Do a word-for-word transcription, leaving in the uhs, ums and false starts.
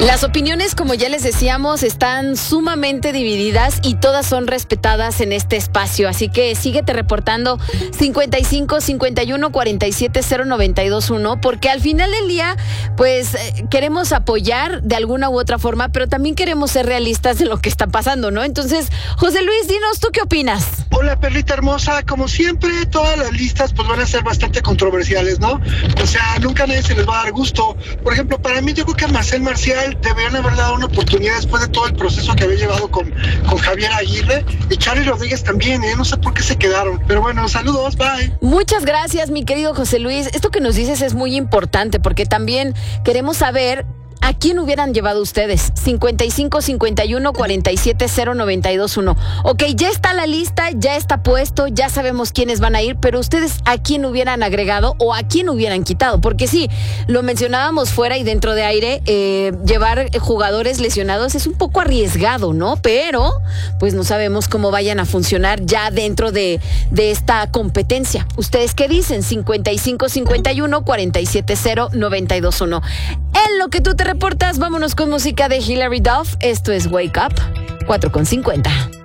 Las opiniones, como ya les decíamos, están sumamente divididas y todas son respetadas en este espacio. Así que síguete reportando cincuenta y cinco, cincuenta y uno, cuarenta y siete, cero noventa y dos uno, porque al final del día, pues eh, queremos apoyar de alguna u otra forma, pero también queremos ser realistas de lo que está pasando, ¿no? Entonces, José Luis, dinos, ¿tú qué opinas? Hola, perlita hermosa. Como siempre, todas las listas pues van a ser bastante controversiales, ¿no? O sea, nunca a nadie se les va a dar gusto. Por ejemplo, para mí, yo creo que a Marcel Marcial deberían haber dado una oportunidad después de todo el proceso que había llevado con, con Javier Aguirre, y Charly Rodríguez también, ¿eh? No sé por qué se quedaron. Pero bueno, saludos, bye. Muchas gracias, mi querido José Luis. Esto que nos dices es muy importante porque también queremos saber ¿a quién hubieran llevado ustedes? cincuenta y cinco, cincuenta y uno, cuarenta y siete, cero noventa y dos uno. Ok, ya está la lista, ya está puesto, ya sabemos quiénes van a ir, pero ustedes ¿a quién hubieran agregado o a quién hubieran quitado? Porque sí, lo mencionábamos fuera y dentro de aire, eh, llevar jugadores lesionados es un poco arriesgado, ¿no? Pero pues no sabemos cómo vayan a funcionar ya dentro de, de esta competencia. ¿Ustedes qué dicen? cincuenta y cinco, cincuenta y uno, cuarenta y siete, cero noventa y dos uno. En lo que tú te reportas, vámonos con música de Hilary Duff. Esto es Wake Up, cuatro con cincuenta.